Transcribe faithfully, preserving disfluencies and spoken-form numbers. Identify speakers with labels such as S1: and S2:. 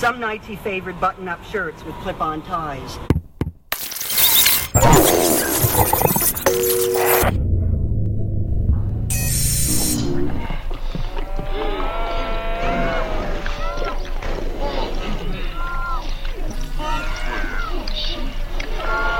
S1: Some nights he favored button-up shirts with clip-on ties.